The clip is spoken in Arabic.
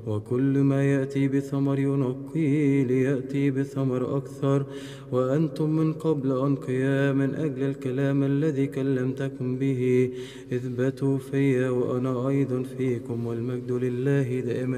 وكل ما يأتي بثمر ينقيه ليأتي بثمر أكثر. وأنتم من قبل أنقياء من أجل الكلام الذي كلمتكم به، اثبتوا في وأنا أيضا فيكم، والمجد لله دائما